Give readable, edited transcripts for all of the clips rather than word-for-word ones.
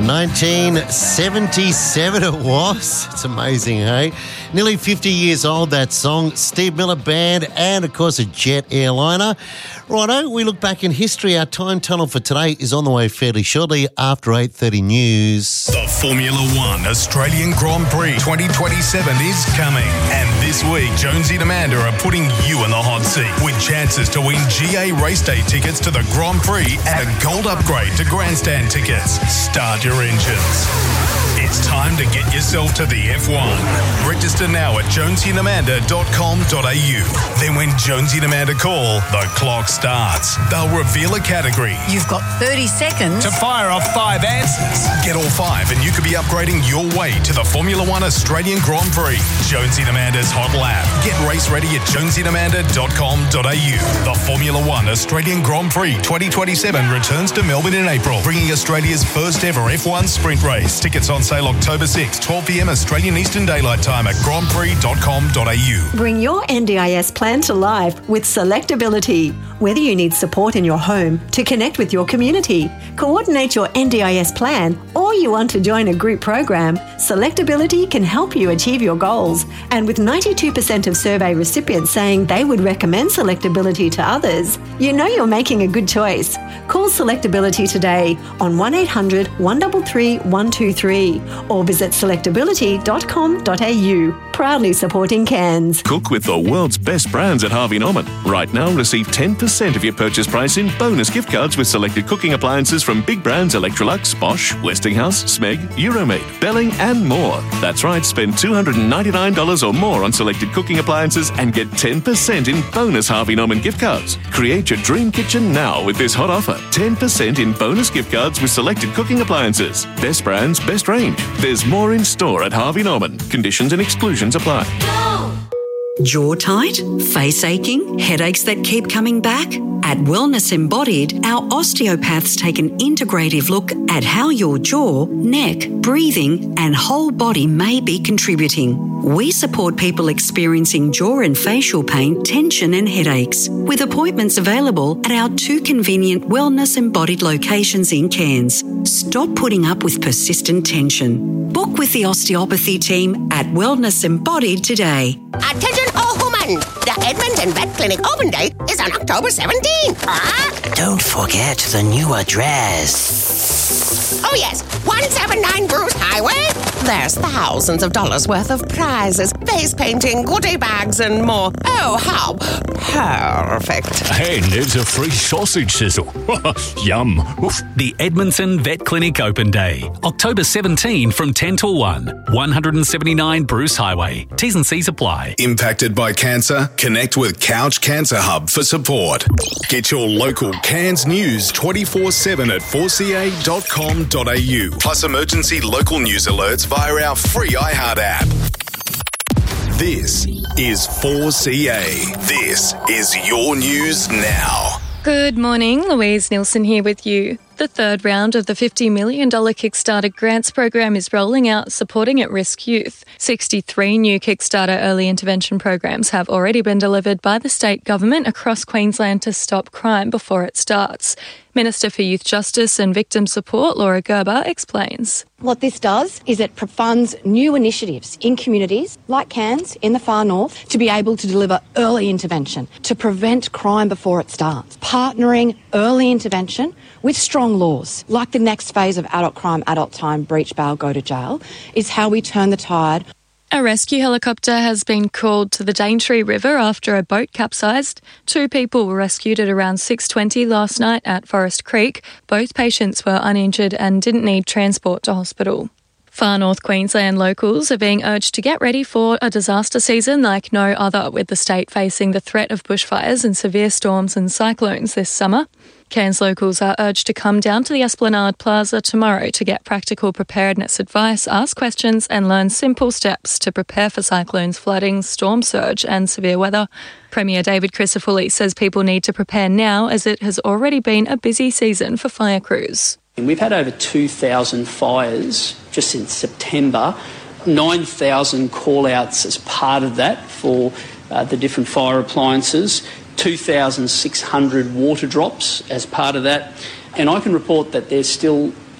1977 it was. It's amazing, hey? Nearly 50 years old, that song. Steve Miller Band and, of course, a jet airliner. Righto, we look back in history. Our time tunnel for today is on the way fairly shortly after 8:30 news. The Formula One Australian Grand Prix 2027 is coming. And this week, Jonesy and Amanda are putting you in the hot seat with chances to win GA race day tickets to the Grand Prix and a gold upgrade to grandstand tickets. Start your engines. It's time to get yourself to the F1. Register now at jonesyandamanda.com.au. Then when Jonesy and Amanda call, the clock starts. They'll reveal a category. You've got 30 seconds to fire off 5 answers. Get all 5 and you could be upgrading your way to the Formula One Australian Grand Prix. Jonesy and Amanda's Hot Lap. Get race ready at jonesyandamanda.com.au. The Formula One Australian Grand Prix 2027 returns to Melbourne in April, bringing Australia's first ever F1 sprint race. Tickets on sale October 6, 12 p.m. Australian Eastern Daylight Time at grandprix.com.au. Bring your NDIS plan to life with Selectability. Whether you need support in your home to connect with your community, coordinate your NDIS plan, or you want to join a group program, Selectability can help you achieve your goals. And with 92% of survey recipients saying they would recommend Selectability to others, you know you're making a good choice. Call Selectability today on 1800 133 123 or visit selectability.com.au. Proudly supporting Cairns. Cook with the world's best brands at Harvey Norman. Right now, receive 10% of your purchase price in bonus gift cards with selected cooking appliances from big brands Electrolux, Bosch, Westinghouse, Smeg, Euromade, Belling and more. That's right, spend $299 or more on selected cooking appliances and get 10% in bonus Harvey Norman gift cards. Create your dream kitchen now with this hot offer. 10% in bonus gift cards with selected cooking appliances. Best brands, best range. There's more in store at Harvey Norman. Conditions and exclusions apply. Jaw tight? Face aching? Headaches that keep coming back? At Wellness Embodied, our osteopaths take an integrative look at how your jaw, neck, breathing and whole body may be contributing. We support people experiencing jaw and facial pain, tension and headaches, with appointments available at our 2 convenient Wellness Embodied locations in Cairns. Stop putting up with persistent tension. Book with the osteopathy team at Wellness Embodied today. Attention all human! The Edmonton Vet Clinic open date is on October 17th. Don't forget the new address. Oh yes, 179 Bruce Highway. There's thousands of dollars worth of prizes, face painting, goodie bags and more. Oh, how perfect. And there's a free sausage sizzle. Yum. Oof. The Edmonton Vet Clinic Open Day, October 17 from 10 till 1. 179 Bruce Highway. T's and C's apply. Impacted by cancer? Connect with Couch Cancer Hub for support. Get your local Cairns news 24/7 at 4ca.com.au. Plus emergency local news alerts via our free iHeart app. This is 4CA. This is your news now. Good morning, Louise Nielsen here with you. The third round of the $50 million Kickstarter grants program is rolling out, supporting at-risk youth. 63 new Kickstarter early intervention programs have already been delivered by the state government across Queensland to stop crime before it starts. Minister for Youth Justice and Victim Support, Laura Gerber, explains. What this does is it funds new initiatives in communities like Cairns in the far north to be able to deliver early intervention, to prevent crime before it starts. Partnering early intervention with strong laws, like the next phase of adult crime, adult time, breach, bail, go to jail, is how we turn the tide. A rescue helicopter has been called to the Daintree River after a boat capsized. 2 people were rescued at around 6:20 last night at Forest Creek. Both patients were uninjured and didn't need transport to hospital. Far North Queensland locals are being urged to get ready for a disaster season like no other, with the state facing the threat of bushfires and severe storms and cyclones this summer. Cairns locals are urged to come down to the Esplanade Plaza tomorrow to get practical preparedness advice, ask questions and learn simple steps to prepare for cyclones, flooding, storm surge and severe weather. Premier David Crisafulli says people need to prepare now as it has already been a busy season for fire crews. We've had over 2,000 fires just since September, 9,000 call-outs as part of that for the different fire appliances, 2,600 water drops as part of that. And I can report that there's still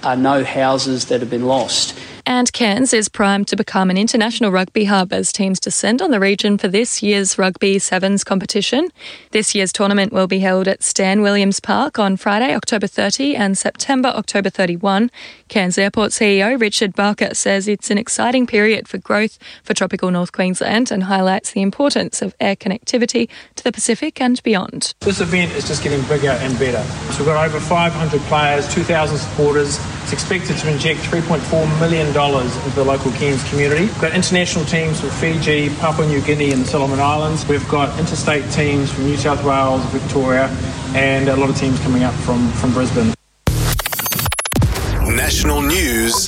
no houses that have been lost. And Cairns is primed to become an international rugby hub as teams descend on the region for this year's Rugby Sevens competition. This year's tournament will be held at Stan Williams Park on Friday, October 30 and September, October 31. Cairns Airport CEO Richard Barker says it's an exciting period for growth for tropical North Queensland and highlights the importance of air connectivity to the Pacific and beyond. This event is just getting bigger and better. So we've got over 500 players, 2,000 supporters. It's expected to inject $3.4 million into the local Cairns community. We've got international teams from Fiji, Papua New Guinea and the Solomon Islands. We've got interstate teams from New South Wales, Victoria, and a lot of teams coming up from Brisbane. National news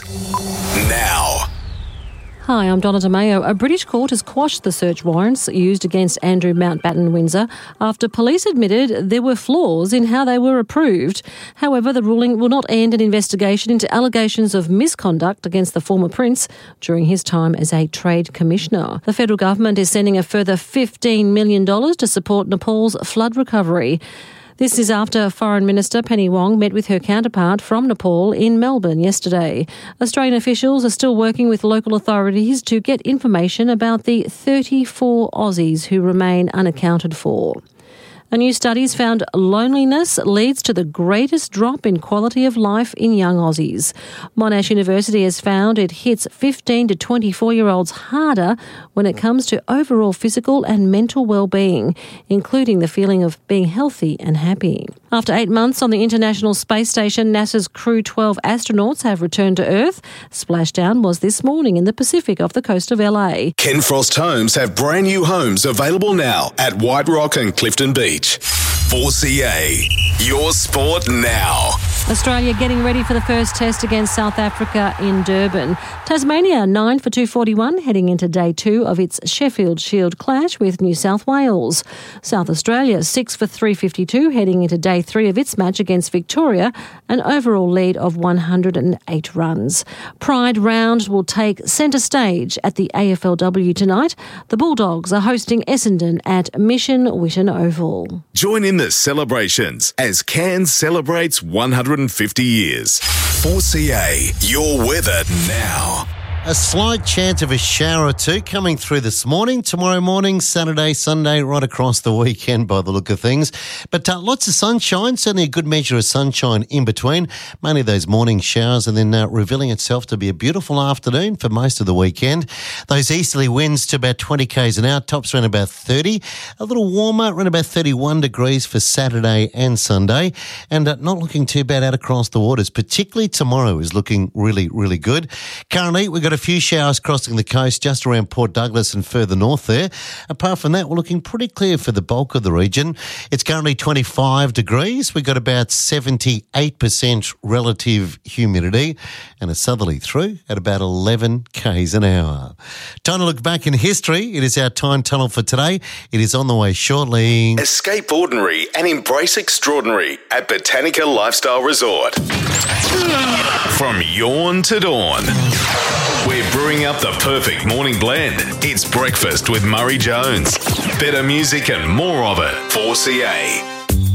now. Hi, I'm Donna DeMayo. A British court has quashed the search warrants used against Andrew Mountbatten Windsor after police admitted there were flaws in how they were approved. However, the ruling will not end an investigation into allegations of misconduct against the former prince during his time as a trade commissioner. The federal government is sending a further $15 million to support Nepal's flood recovery. This is after Foreign Minister Penny Wong met with her counterpart from Nepal in Melbourne yesterday. Australian officials are still working with local authorities to get information about the 34 Aussies who remain unaccounted for. A new study has found loneliness leads to the greatest drop in quality of life in young Aussies. Monash University has found it hits 15 to 24-year-olds harder when it comes to overall physical and mental well-being, including the feeling of being healthy and happy. After 8 months on the International Space Station, NASA's Crew 12 astronauts have returned to Earth. Splashdown was this morning in the Pacific off the coast of LA. Ken Frost Homes have brand new homes available now at White Rock and Clifton Beach. 4CA, your sport now. Australia getting ready for the first test against South Africa in Durban. Tasmania 9 for 241 heading into day 2 of its Sheffield Shield clash with New South Wales. South Australia 6 for 352 heading into day 3 of its match against Victoria, an overall lead of 108 runs. Pride Round will take centre stage at the AFLW tonight. The Bulldogs are hosting Essendon at Mission Witten Oval. Join in the celebrations as Cairns celebrates 150 years. 4CA, your weather now. A slight chance of a shower or two coming through this morning, tomorrow morning, Saturday, Sunday, right across the weekend by the look of things. But lots of sunshine, certainly a good measure of sunshine in between. Mainly those morning showers and then revealing itself to be a beautiful afternoon for most of the weekend. Those easterly winds to about 20 k's an hour, tops around about 30. A little warmer, around about 31 degrees for Saturday and Sunday. And not looking too bad out across the waters, particularly tomorrow is looking really, really good. Currently, we've got a few showers crossing the coast just around Port Douglas and further north there. Apart from that, we're looking pretty clear for the bulk of the region. It's currently 25 degrees. We've got about 78% relative humidity and a southerly through at about 11 k's an hour. Time to look back in history. It is our time tunnel for today. It is on the way shortly. Escape ordinary and embrace extraordinary at Botanica Lifestyle Resort. From yawn to dawn. We're brewing up the perfect morning blend. It's breakfast with Murray Jones. Better music and more of it. 4CA.